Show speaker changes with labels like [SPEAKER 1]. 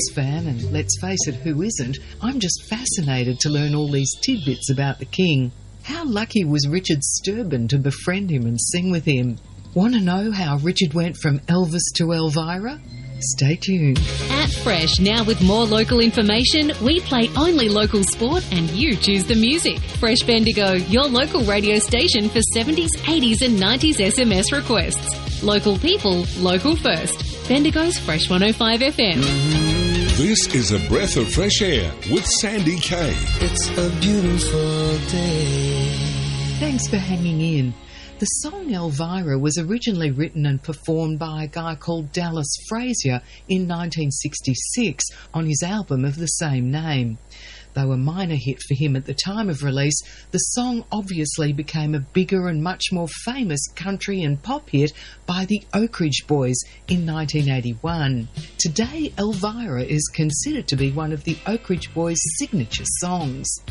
[SPEAKER 1] fan, and let's face it, who isn't? I'm just fascinated to learn all these tidbits about the King. How lucky was Richard Sturban to befriend him and sing with him? Want to know how Richard went from Elvis to Elvira? Stay tuned.
[SPEAKER 2] At Fresh, now with more local information, we play only local sport and you choose the music. Fresh Bendigo, your local radio station for 70s, 80s and 90s SMS requests. Local people, local first. Bendigo's Fresh 105 FM.
[SPEAKER 3] This is a breath of fresh air with Sandy Kay.
[SPEAKER 4] It's a beautiful day.
[SPEAKER 1] Thanks for hanging in. The song Elvira was originally written and performed by a guy called Dallas Frazier in 1966 on his album of the same name. Though a minor hit for him at the time of release, the song obviously became a bigger and much more famous country and pop hit by the Oak Ridge Boys in 1981. Today, Elvira is considered to be one of the Oak Ridge Boys' signature songs.